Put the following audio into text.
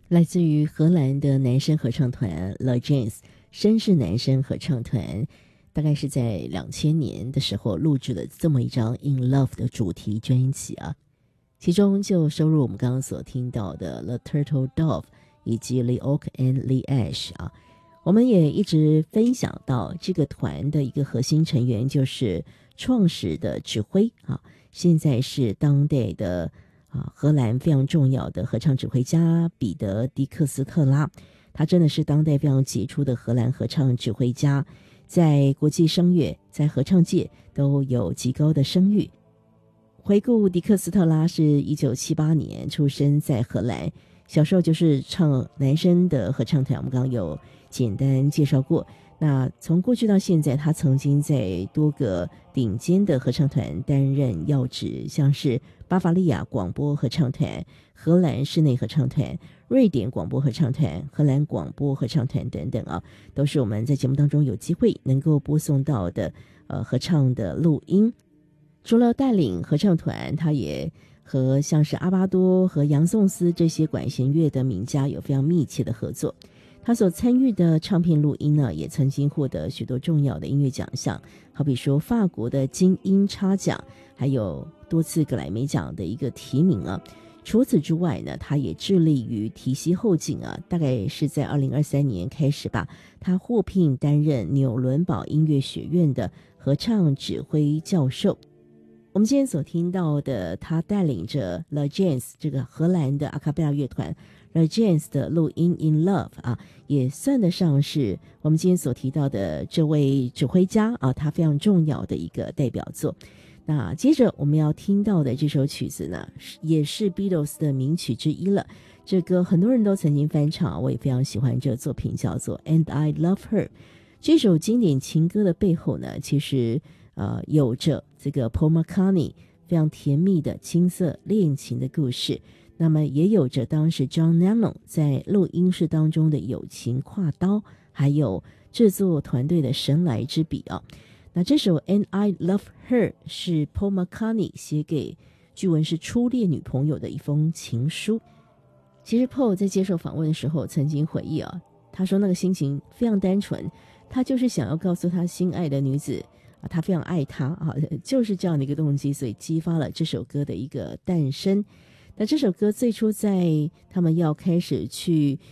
来自于荷兰的男声合唱团 Le Jans 绅士男声合唱团，大概是在2000年的时候录制了这么一张 In Love 的主题专辑啊，其中就收录我们刚刚所听到的 The Turtle Dove 以及 The Oak and the Ash 啊。我们也一直分享到这个团的一个核心成员就是创始的指挥啊，现在是当代的荷兰非常重要的合唱指挥家彼得·迪克斯特拉，他真的是当代非常杰出的荷兰合唱指挥家，在国际声乐在合唱界都有极高的声誉。回顾迪克斯特拉是1978年出生在荷兰，小时候就是唱男生的合唱团，我们刚刚有简单介绍过。那从过去到现在，他曾经在多个顶尖的合唱团担任要职，像是巴伐利亚广播合唱团、荷兰室内合唱团、瑞典广播合唱团、荷兰广播合唱团等等啊，都是我们在节目当中有机会能够播送到的合唱的录音。除了带领合唱团，他也和像是阿巴多和杨颂斯这些管弦乐的名家有非常密切的合作。他所参与的唱片录音呢，也曾经获得许多重要的音乐奖项，好比说法国的金音叉奖，还有多次格莱美奖的一个提名啊。除此之外呢，他也致力于提携后进啊，大概是在2023年开始吧，他获聘担任纽伦堡音乐学院的合唱指挥教授。我们今天所听到的，他带领着 Le Jans 这个荷兰的阿卡贝拉乐团 Le Jans 的录音 In Love 啊，也算得上是我们今天所提到的这位指挥家啊，他非常重要的一个代表作。那接着我们要听到的这首曲子呢，也是 Beatles 的名曲之一了。这歌很多人都曾经翻唱，我也非常喜欢这个作品，叫做 And I Love Her。这首经典情歌的背后呢，其实有着这个 Paul McCartney 非常甜蜜的青涩恋情的故事，那么也有着当时 John Lennon 在录音室当中的友情跨刀，还有制作团队的神来之笔啊。那这首 And I Love Her 是 Paul McCartney 写给据闻是初恋女朋友的一封情书。其实 Paul 在接受访问的时候曾经回忆啊，他说那个心情非常单纯，他就是想要告诉他心爱的女子他非常爱她啊，就是这样的一个动机，所以激发了这首歌的一个诞生。那这首歌最初在他们要开始去